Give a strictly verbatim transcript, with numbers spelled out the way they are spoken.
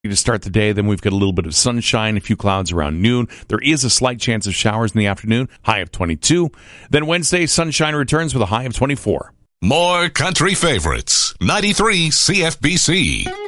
to start the day. Then we've got a little bit of sunshine, a few clouds around noon. There is a slight chance of showers in the afternoon, high of twenty-two. Then Wednesday, sunshine returns with a high of twenty-four. More country favorites. ninety-three C F B C.